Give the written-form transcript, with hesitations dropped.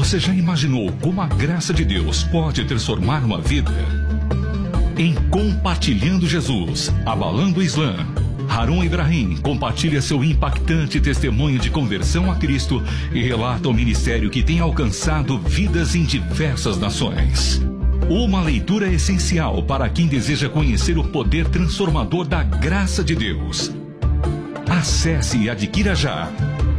Você já imaginou como a graça de Deus pode transformar uma vida? Em Compartilhando Jesus, Abalando o Islã, Harun Ibrahim compartilha seu impactante testemunho de conversão a Cristo e relata o ministério que tem alcançado vidas em diversas nações. Uma leitura essencial para quem deseja conhecer o poder transformador da graça de Deus. Acesse e adquira já